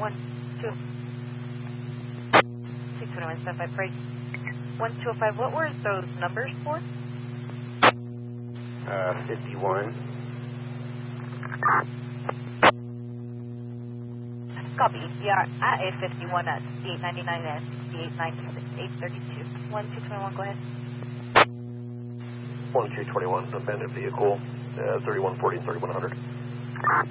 1, 2. 621, stand by, break. 1205, what were those numbers for? 51. Copy. Yeah, at A51 at 899 and 832. 1221, go ahead. 1221, abandoned vehicle, 3140 and 3100.